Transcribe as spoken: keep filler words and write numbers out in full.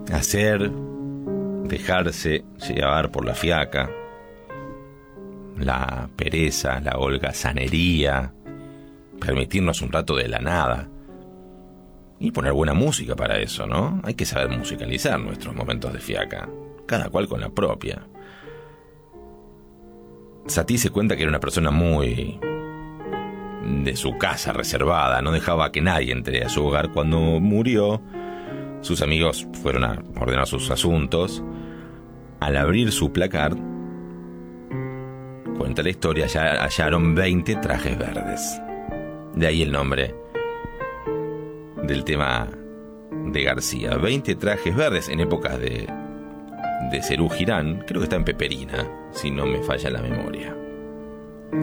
hacer, dejarse llevar por la fiaca, la pereza, la holgazanería, permitirnos un rato de la nada y poner buena música para eso, ¿no? Hay que saber musicalizar nuestros momentos de fiaca, cada cual con la propia. Satie se cuenta que era una persona muy de su casa, reservada, no dejaba que nadie entre a su hogar. Cuando murió, sus amigos fueron a ordenar sus asuntos. Al abrir su placar, cuenta la historia, ya hallaron veinte trajes verdes. De ahí el nombre del tema de García. veinte trajes verdes en épocas de, de Serú Girán. Creo que está en Peperina, si no me falla la memoria.